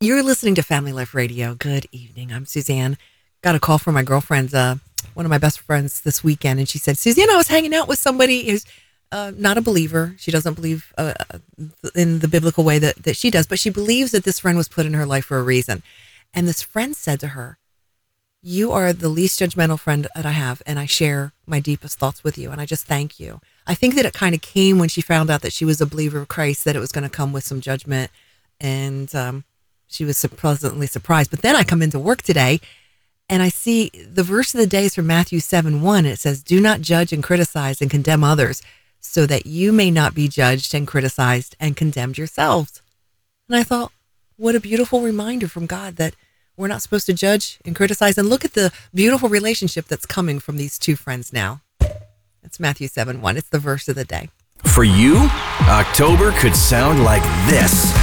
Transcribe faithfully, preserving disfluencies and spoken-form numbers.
You're listening to Family Life Radio. Good evening. I'm Suzanne. Got a call from my girlfriend's, uh, one of my best friends this weekend, and she said, Suzanne, I was hanging out with somebody who's uh, not a believer. She doesn't believe uh, in the biblical way that, that she does, but she believes that this friend was put in her life for a reason. And this friend said to her, you are the least judgmental friend that I have, and I share my deepest thoughts with you, and I just thank you. I think that it kind of came when she found out that she was a believer of Christ, that it was going to come with some judgment, and um, she was pleasantly surprised. But then I come into work today, and I see the verse of the day is from Matthew seven one. It says, do not judge and criticize and condemn others, so that you may not be judged and criticized and condemned yourselves. And I thought, what a beautiful reminder from God that we're not supposed to judge and criticize. And look at the beautiful relationship that's coming from these two friends now. It's Matthew seven one. It's the verse of the day. For you, October could sound like this.